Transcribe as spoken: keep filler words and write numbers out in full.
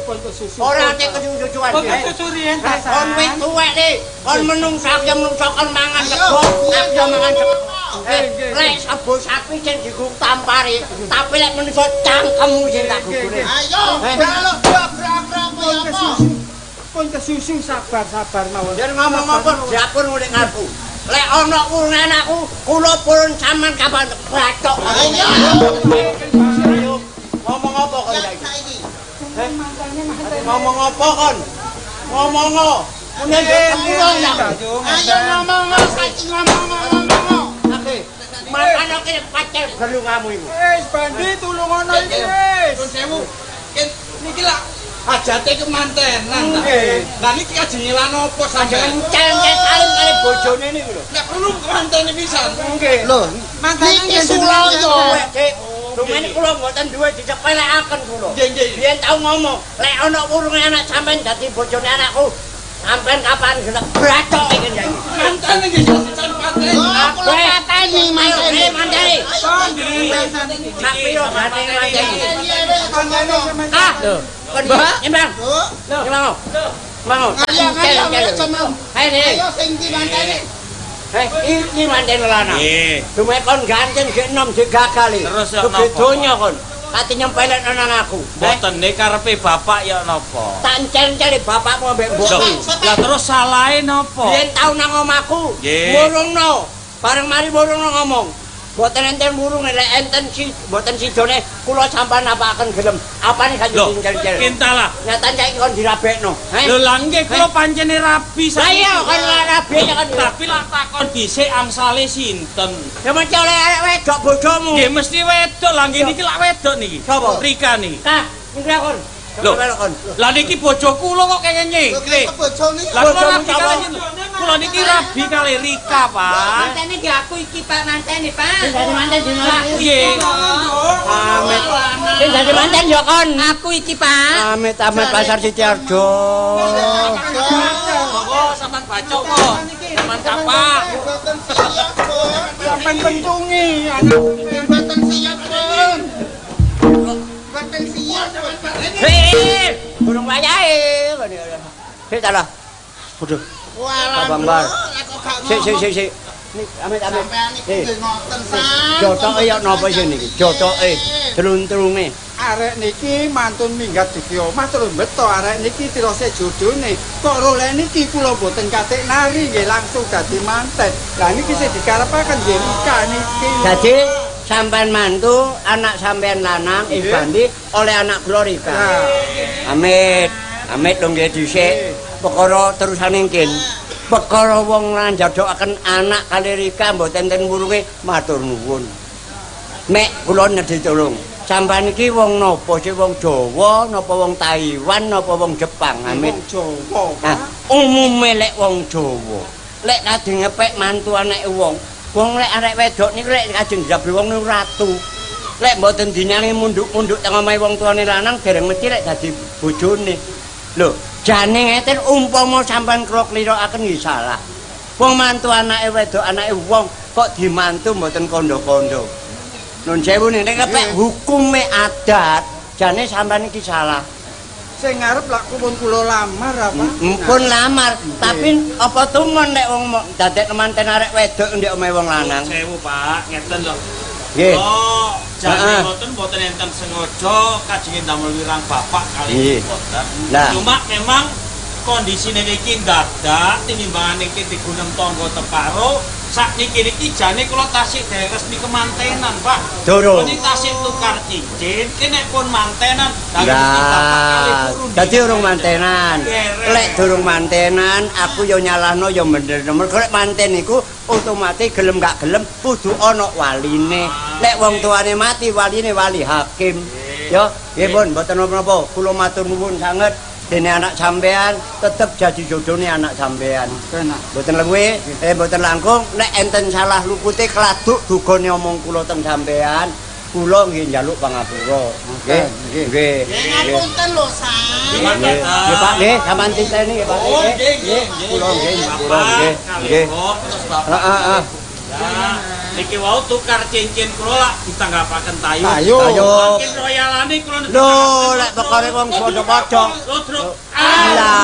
Ora ate kesusu-susuan. Kesusu riyen ta. Kon wis tuwek iki. Kon menungsa ya menungsa kon mangan sego, aku ya mangan sego. Lek sebo sapi sing digutampari, tapi lek menungsa cangkemmu sing tak gugune. Ayo, jaluk brak-brak koyo apa? Pun kesusu sabar-sabar mawon. Yen ngomong apa dapur mulih ngarepku. Lek ana urung anakku, kula purun sampean kapan batok. Ayo. Ngomong apa kon saiki? Ngomong apa kon? Ngomong apa? Menen kula ya. Ayo ngomong saiki ngomong ngomong. Oke. Makane kene pacel gelungamu iku. Wis Bandi tulungono iki wis. Nuwun sewu. Niki lak hajate kemantenan ta. Lah niki ajeng ngelan apa sampeyan? Cengkel salim kali bojone niku lho. Nek perlu kemantene pisan. Nggih. Lho, Mantene niki sula yo. Dumene kula mboten duwe dicepelekaken kula. Nggih, nggih. Biyen tau ngomong, lek ana urunge anak sampean dadi bojone anakku, sampean kapan gelem bratok iki ya. Mantene nggih sisan patene. Kula pateni Manteni, manteni. Mantene. Sak piro ganteng manteni? Mantene sampeyan. Ah, lho. Kon nyembang. Lho, nyembang. Mau. Ayo, ayo, ayo, semau. Hai, Dik. Ayo sing di mantene. Hei, iki manten lanang. Nggih. Dume kon ganteng gek enom gek gagal iki. Terus ya Gede napa? donya kon. Kate nyempelek nang aku. Mboten nek karepe bapak ya napa? Tak encel-enceli bapakmu ambek mbokmu. Lah terus salahe napa? Biyen tau nang omahku. Nggih. Murungno. Bareng mari murungno ngomong. Mboten enten murung nek enten si mboten sidone kula sampean apaaken gelem. Apane gak Lho, encel-encel. kintalah. Nyatan saiki kon dirabekno. Lho lah nggih kula pancene rabi Lah iya kon rabi kan. Tapi lak takon dhisik angsale sinten? Ya mesti oleh arek wedok bojomu. Nggih mesti wedok lah nggih niki lak wedok niki. Sapa? Rika niki. Kah, ngira kon. Lho. kon. Lah niki bojo kula kok kaya ngene. Bojone Lah kula Bojomu rabi sapa? kali kula niki rabi kali Rika, Pak. Mantene iki aku iki Pak mantene Pak. Sing dadi manten dino aku. Nggih. Amit. Sing dadi manten yo kon. Aku iki Pak. Amit amit pasar Sitiarjo. Oh, sampean bacok kok. Sampean kapak. Boten siap, Pun. Sampeyan pentungi anak. Boten siap, Pun. Boten siap. Hei, burung wayahe. Hei salah. Waduh, Walah. Abang Bar. sik sik sik sik. Nik amit amit. Sampeyan iki Eh, ngoten san. jotoke yo napa sih niki? Jotoke, telung-telunge. Arek niki mantun minggat di omah terus beto arek niki tirose jodone. Kok role niki kula boten katik nari nggih langsung dadi manten. Lah niki sing dikarepaken nggih Rika niki. Dadi sampean mantu, anak sampean lanang ing Bandi oleh anak kula Rika. Amit, amit dong nggih dhisik. Perkara terusane nggih. Perkara wong lan njadokaken anak kali Rika mboten ten wurunge matur nuwun. Mek kula nedhi tulung. Sampeyan iki wong napa sih wong Jawa, napa wong Taiwan, napa wong Jepang, Amit? Wong Jawa. Nah, umume lek wong Jawa. Lek kadang ngepek mantu anake wong, wong lek arek wedok niku lek kadang jabri wong niku ratu. Lek mboten dinyangi munduk-munduk teng omahe wong tuane lanang dereng mesti lek dadi bojone. Lho, jane ngeten umpama sampean klok-lirikaken nggih salah. Wong mantu anake wedok anake wong kok dimantu mboten kondo-kondo. Nun sewu nek kepek hukume adat, jane sampean iki salah. Sing ngarep lak pun kula lamar apa? Mpun lamar, tapi apa tumon nek wong dadek manten arek wedok ndek omahe wong lanang. Sewu, Pak, ngeten lho. Nggih. Oh, jane Heeh. mboten mboten enten sengaja kajenge damel wirang bapak kali Nggih. mboten. Lah. Cuma memang kondisine niki dadak tinimbang niki digunem tangga teparo sakniki niki jane kula tasik deres niki kemantenan, Pak. Durung. Niki tasik tukar cincin, kene pun mantenan. Lah niki bapak kali Lah, purun. dadi urung mantenan. Lek durung mantenan, aku yo nyalahno yo bener. Mergo lek manten iku otomatis gelem gak gelem kudu ana waline. Lek wong tuane mati, waline wali hakim. Yo, nggih pun mboten napa-napa. Kula matur nuwun sanget. Dene anak sampean tetep jadi jodone anak sampean. Tenan. Mboten luwe, eh mboten langkung nek enten salah lupute kladuk dugane omong kula teng sampean, kula nggih njaluk pangapura. Nggih, nggih. Nggih ngapunten lho, San. Nggih, nggih Pak nggih, sampean titeni nggih Pak. Oh, nggih, nggih, nggih. Kula nggih, kula Bapak, nggih, kali nggih. kok, terus Bapak. Heeh, heeh. Ya, Niki wau tukar cincin kula lak ditanggapaken tayu. Tayu. Tayu. Cincin royalane kula Lho, lek pokoknya wong bodoh-bodoh. Lho, Truk. Lah.